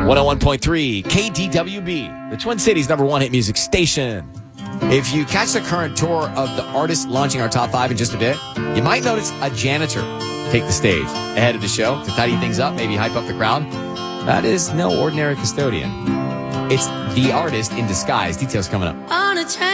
101.3 KDWB, the Twin Cities' #1 hit music station. If you catch the current tour of the artists launching our top 5 in just a bit, you might notice a janitor take the stage ahead of the show to tidy things up, maybe hype up the crowd. That is no ordinary custodian. It's the artist in disguise. Details coming up. On a train.